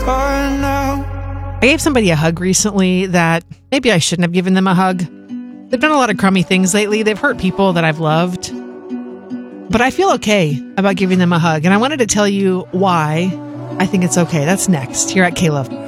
gone now. I gave somebody a hug recently that maybe I shouldn't have given them a hug. They've done a lot of crummy things lately. They've hurt people that I've loved. But I feel okay about giving them a hug. And I wanted to tell you why I think it's okay. That's next here at K-Love.